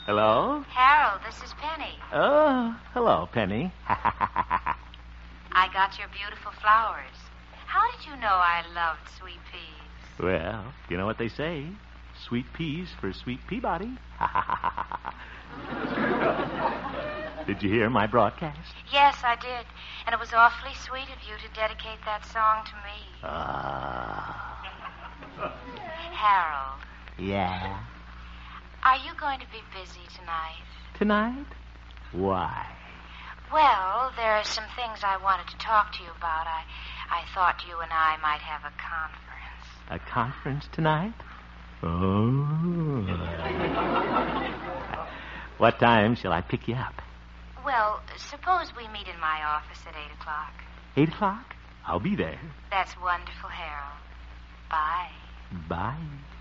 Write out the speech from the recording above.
Hello? Harold, this is Penny. Oh, hello, Penny. I got your beautiful flowers. How did you know I loved sweet peas? Well, you know what they say. Sweet peas for sweet Peabody. Did you hear my broadcast? Yes, I did. And it was awfully sweet of you to dedicate that song to me. Harold. Yeah? Are you going to be busy tonight? Tonight? Why? Well, there are some things I wanted to talk to you about. I thought you and I might have a conference. A conference tonight? Oh. What time shall I pick you up? Well, suppose we meet in my office at 8 o'clock. 8 o'clock? I'll be there. That's wonderful, Harold. Bye. Bye.